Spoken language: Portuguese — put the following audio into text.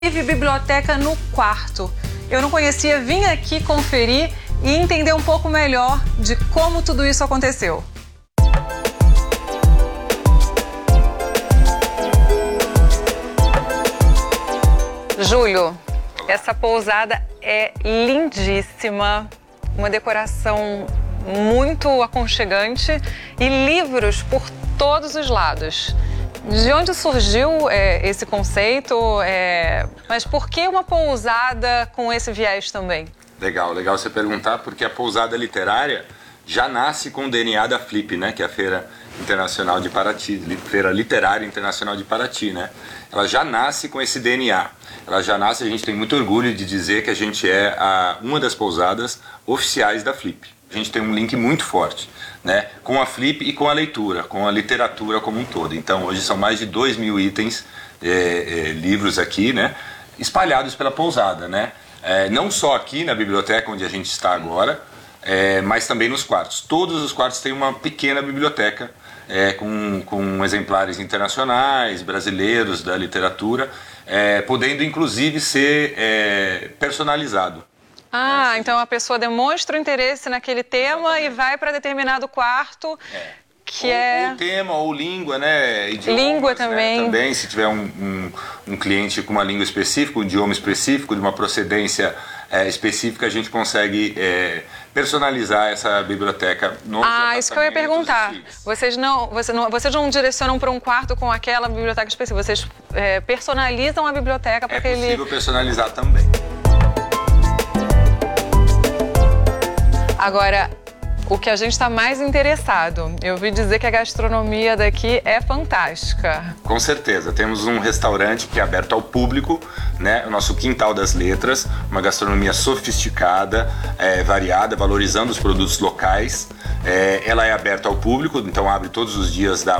Teve biblioteca no quarto. Eu não conhecia, vim aqui conferir e entender um pouco melhor de como tudo isso aconteceu. Júlio, essa pousada é lindíssima, uma decoração muito aconchegante e livros por todos os lados. De onde surgiu esse conceito? Mas por que uma pousada com esse viés também? Legal você perguntar, porque a pousada literária já nasce com o DNA da Flip, né? Que é a Feira Internacional de Paraty, Feira Literária Internacional de Paraty, né? Ela já nasce com esse DNA. Ela já nasce, a gente tem muito orgulho de dizer que a gente é uma das pousadas oficiais da Flip. A gente tem um link muito forte, né, com a Flip e com a leitura, com a literatura como um todo. Então hoje são mais de 2.000 itens, livros aqui, né, espalhados pela pousada, né? Não só aqui na biblioteca onde a gente está agora, mas também nos quartos. Todos os quartos têm uma pequena biblioteca com exemplares internacionais, brasileiros da literatura, podendo inclusive ser personalizado. Ah, então a pessoa demonstra o interesse naquele tema e vai para determinado quarto, que ou tema, ou língua, né? Idiomas, língua também. Né? Também, se tiver um cliente com uma língua específica, um idioma específico, de uma procedência específica, a gente consegue personalizar essa biblioteca. Isso que eu ia perguntar. Vocês não direcionam para um quarto com aquela biblioteca específica, vocês personalizam a biblioteca para aquele... É possível personalizar também. Agora, o que a gente está mais interessado, eu ouvi dizer que a gastronomia daqui é fantástica. Com certeza, temos um restaurante que é aberto ao público, né? O nosso Quintal das Letras, uma gastronomia sofisticada, variada, valorizando os produtos locais. Ela é aberta ao público, então abre todos os dias da